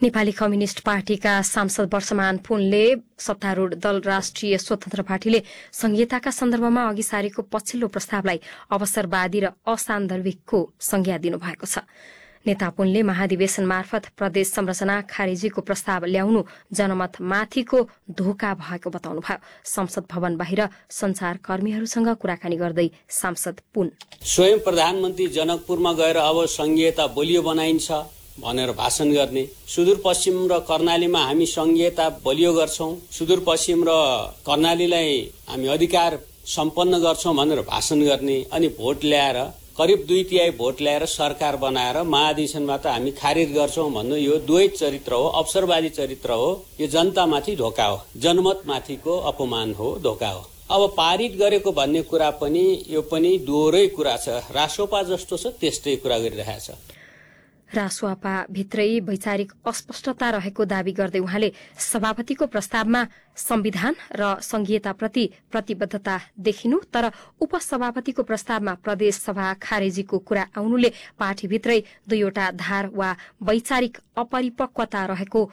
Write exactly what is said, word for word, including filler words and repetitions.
Nepali communist पार्टीका सांसद वर्षमान पुनले सत्तारूढ़ दल राष्ट्रिय स्वतन्त्र पार्टीले संहिताका सन्दर्भमा अघि सारेको पछिल्लो प्रस्तावलाई अवसरवादी र असान्दर्भिकको संज्ञा दिनुभएको छ। नेता पुनले महाधिवेशन मार्फत प्रदेश संरचना खारेजीको प्रस्ताव ल्याउनु जनमतमाथिको धोका भएको बताउनुभयो। संसद भवन बाहिर संचारकर्मीहरूसँग कुराकानी गर्दै सांसद पुन स्वयं प्रधानमन्त्री जनकपुरमा गएर अब संहिता बलियो बनाइन्छ भनेर भाषण गर्ने, सुदूरपश्चिम र कर्णालीमा हामी संहिता बलियो गर्छौं, सुदूरपश्चिम र कर्णालीलाई हामी अधिकार सम्पन्न गर्छौं भनेर भाषण गर्ने, अनि भोट ल्याएर करिब दुई तिहाई भोट ल्याएर सरकार बनाएर महाधिवेशनबाट हामी खारिज गर्छौं भन्नु, यो दुवै चरित्र हो, अवसरवादी चरित्र हो। यो जनतामाथि धोका हो, जनमतमाथिको अपमान हो, धोका हो। अब पारित गरेको भन्ने कुरा पनि यो पनि दोहोरै कुरा छ। रासोपा जस्तो छ त्यस्तै कुरा गरिरहेछ। रासोपा भित्रै वैचारिक अस्पष्टता रहेको दावी गर्दै उहाँले सभापतिको प्रस्तावमा संविधान र संघीयताप्रति प्रतिबद्धता देखिनु, तर उपसभापतिको प्रस्तावमा प्रदेश सभा खारेजीको कुरा आउनुले पार्टीभित्रै दुईवटा धार वा वैचारिक अपरिपक्वता रहेको